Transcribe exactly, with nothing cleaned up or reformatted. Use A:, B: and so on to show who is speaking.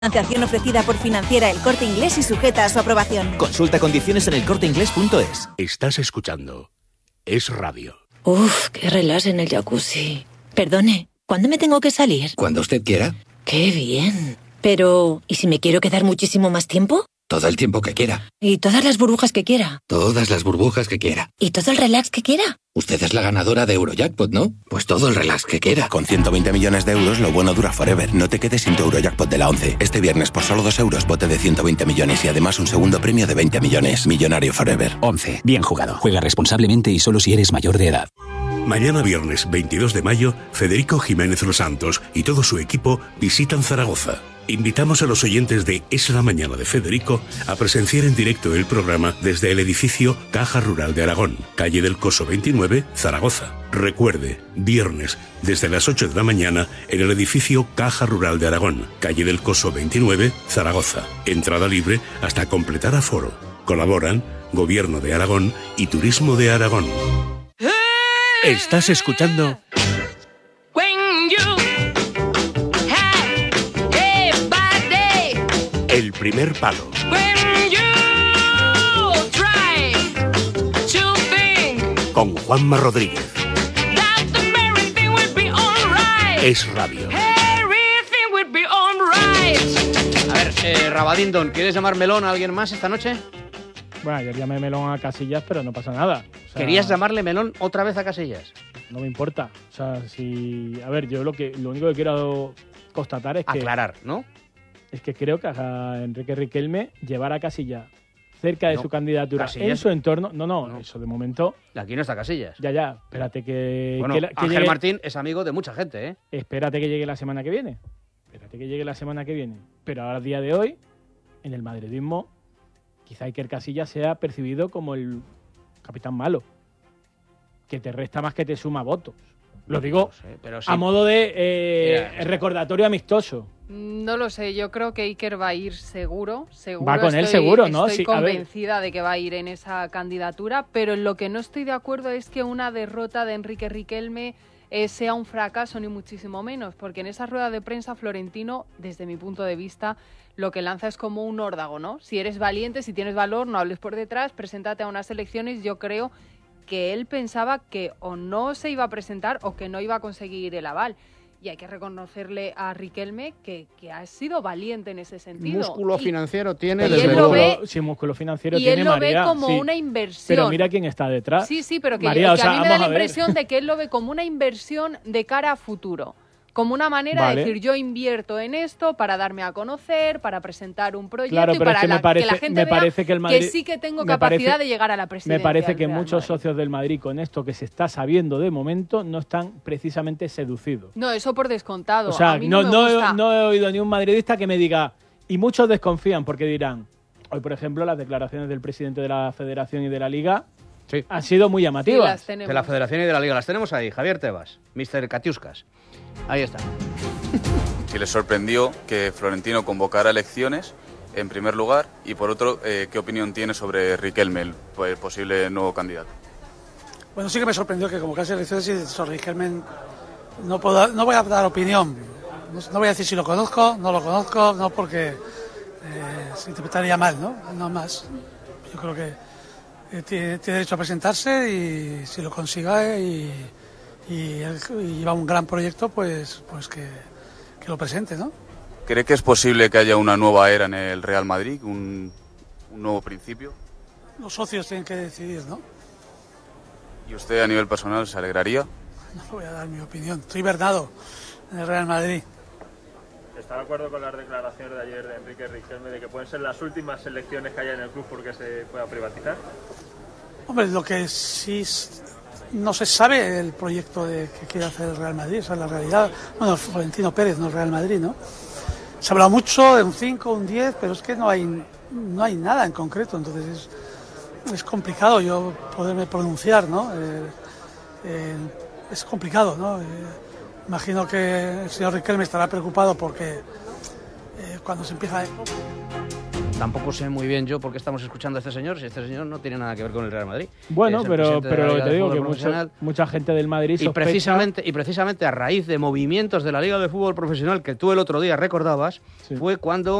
A: Financiación ofrecida por Financiera El Corte Inglés y sujeta a su aprobación.
B: Consulta condiciones en el corte inglés punto es.
C: Estás escuchando Es Radio.
D: Uf, qué relax en el jacuzzi. Perdone, ¿cuándo me tengo que salir?
E: Cuando usted quiera.
D: Qué bien. Pero, ¿y si me quiero quedar muchísimo más tiempo?
E: Todo el tiempo que quiera.
D: ¿Y todas las burbujas que quiera?
E: Todas las burbujas que quiera.
D: ¿Y todo el relax que quiera?
E: Usted es la ganadora de Eurojackpot, ¿no? Pues todo el relax que quiera.
F: Con ciento veinte millones de euros, lo bueno dura forever. No te quedes sin tu Eurojackpot de la once. Este viernes, por solo dos euros, bote de ciento veinte millones y además un segundo premio de veinte millones. Millonario forever.
G: once. Bien jugado. Juega responsablemente y solo si eres mayor de edad.
C: Mañana viernes veintidós de mayo, Federico Jiménez Los Santos y todo su equipo visitan Zaragoza. Invitamos a los oyentes de Es la Mañana de Federico a presenciar en directo el programa desde el edificio Caja Rural de Aragón, calle del Coso veintinueve, Zaragoza. Recuerde, viernes desde las ocho de la mañana en el edificio Caja Rural de Aragón, calle del Coso veintinueve, Zaragoza. Entrada libre hasta completar aforo. Colaboran Gobierno de Aragón y Turismo de Aragón. Estás escuchando El Primer Palo. Con Juanma Rodríguez. Es Radio.
H: A ver, eh, Rabadindon, ¿quieres llamar Melón a alguien más esta noche?
I: Bueno, ayer llamé Melón a Casillas, pero no pasa nada. O sea,
H: ¿Querías llamarle Melón otra vez a Casillas?
I: No me importa. O sea, si... A ver, yo lo que lo único que quiero constatar es que...
H: Aclarar, ¿no?
I: Es que creo que a Enrique Riquelme llevar a Casillas cerca de
H: no,
I: su candidatura
H: Casillas,
I: en su entorno... No, no, no, eso de momento...
H: Aquí no está Casillas.
I: Ya, ya, espérate que...
H: Bueno,
I: que, la, que
H: Ángel
I: llegue,
H: Martín es amigo de mucha gente, ¿eh?
I: Espérate que llegue la semana que viene. Espérate que llegue la semana que viene. Pero ahora, a día de hoy, en el madridismo, quizá Iker Casillas sea percibido como el capitán malo, que te resta más que te suma votos. Lo digo
H: no sé, pero sí.
I: a modo de eh,
H: Mira,
I: recordatorio amistoso.
J: No lo sé, yo creo que Iker va a ir seguro, seguro.
I: Va con
J: estoy,
I: él seguro, ¿no?
J: Estoy
I: Sí,
J: convencida de que va a ir en esa candidatura, pero en lo que no estoy de acuerdo es que una derrota de Enrique Riquelme eh, sea un fracaso, ni muchísimo menos, porque en esa rueda de prensa Florentino, desde mi punto de vista, lo que lanza es como un órdago, ¿no? Si eres valiente, si tienes valor, no hables por detrás, preséntate a unas elecciones. Yo creo que él pensaba que o no se iba a presentar o que no iba a conseguir el aval. Y hay que reconocerle a Riquelme que, que ha sido valiente en ese sentido.
H: Músculo
J: y,
H: financiero tiene.
J: y
H: desde
J: él
H: luego.
J: lo ve,
I: sí, músculo financiero
J: y
I: tiene
J: él lo
I: María,
J: ve como
I: sí.
J: una inversión.
I: Pero mira quién está detrás.
J: Sí, sí, pero que,
I: María,
J: yo,
I: o
J: que
I: sea,
J: a mí me da la
I: vamos a ver.
J: impresión de que él lo ve como una inversión de cara a futuro. Como una manera
I: Vale.
J: de decir, yo invierto en esto para darme a conocer, para presentar un proyecto
I: Claro,
J: y
I: pero
J: para
I: es que,
J: la,
I: me parece,
J: que la gente
I: me
J: vea
I: parece que, el Madrid,
J: que sí que tengo
I: me
J: capacidad
I: parece,
J: de llegar a la presidencia.
I: Me parece que
J: del Real
I: muchos
J: Madrid.
I: socios del Madrid con esto que se está sabiendo de momento no están precisamente seducidos.
J: No, eso por descontado.
I: O sea,
J: a mí
I: no,
J: no, me
I: no,
J: gusta.
I: he, no he oído ni un madridista que me diga, y muchos desconfían porque dirán, hoy por ejemplo las declaraciones del presidente de la Federación y de la Liga
H: sí.
I: han sido muy
J: Sí,
I: llamativas.
J: las tenemos.
H: De la Federación y de la Liga. Las tenemos ahí. Javier Tebas, mister Katiuskas. Ahí está.
K: Si les sorprendió que Florentino convocara elecciones, en primer lugar, y por otro, eh, ¿qué opinión tiene sobre Riquelme, el pues, posible nuevo candidato?
L: Bueno, sí que me sorprendió que convocase elecciones y sobre Riquelme no, puedo, no voy a dar opinión. No, no voy a decir si lo conozco, no lo conozco, no porque eh, se interpretaría mal, ¿no? No más. Yo creo que eh, tiene, tiene derecho a presentarse y si lo consiga y, y, él, y lleva un gran proyecto, pues, pues que, que lo presente, ¿no?
K: ¿Cree que es posible que haya una nueva era en el Real Madrid, un, un nuevo principio?
L: Los socios tienen que decidir, ¿no?
K: ¿Y usted a nivel personal se alegraría?
L: No voy a dar mi opinión. Estoy verdado en el Real Madrid.
M: ¿Está de acuerdo con las declaraciones de ayer de Enrique Riquelme de que pueden ser las últimas elecciones que haya en el club porque se pueda privatizar?
L: Hombre, lo que sí no se sabe el proyecto de que quiere hacer el Real Madrid, esa es la realidad. Bueno, Florentino Pérez, no el Real Madrid, ¿no? Se habla mucho de un cinco, un diez, pero es que no hay no hay nada en concreto, entonces es, es complicado yo poderme pronunciar, ¿no? Eh, eh, es complicado, ¿no? Eh, imagino que el señor Riquelme estará preocupado porque eh, cuando se empieza...
H: tampoco sé muy bien yo por qué estamos escuchando a este señor, si este señor no tiene nada que ver con el Real Madrid.
I: Bueno, pero, pero lo que te digo, que
H: mucha,
I: mucha gente del Madrid
H: y
I: sospecha...
H: precisamente, y precisamente a raíz de movimientos de la Liga de Fútbol Profesional que tú el otro día recordabas, sí. fue cuando